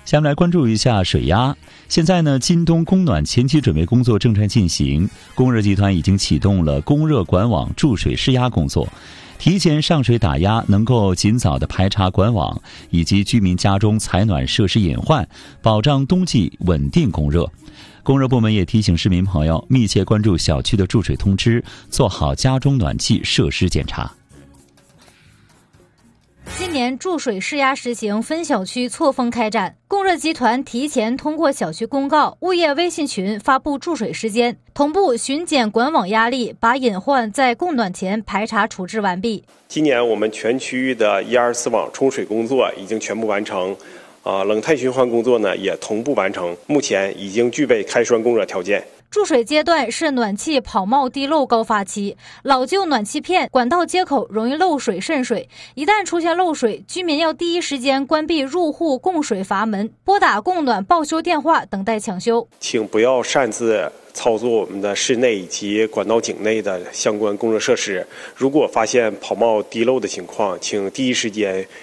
下面来关注一下水压。现在呢，今冬供暖前期准备工作正在进行，供热集团已经启动了供热管网注水施压工作，提前上水打压，能够尽早的排查管网以及居民家中采暖设施隐患，保障冬季稳定供热。供热部门也提醒市民朋友密切关注小区的注水通知，做好家中暖气设施检查。 今年注水施压实行分小区错峰开展，供热集团提前通过小区公告、物业微信群发布注水时间，同步巡检管网压力，把隐患在供暖前排查处置完毕。 今年我们全区域的124网冲水工作已经全部完成，冷态循环工作呢也同步完成，目前已经具备开栓供热条件。 注水阶段是暖气跑冒滴漏高发期，老旧暖气片、管道接口容易漏水渗水，一旦出现漏水，居民要第一时间关闭入户供水阀门，拨打供暖报修电话等待抢修。 请不要擅自操作我们的室内以及管道井内的相关供热设施，如果发现跑冒滴漏的情况，请第一时间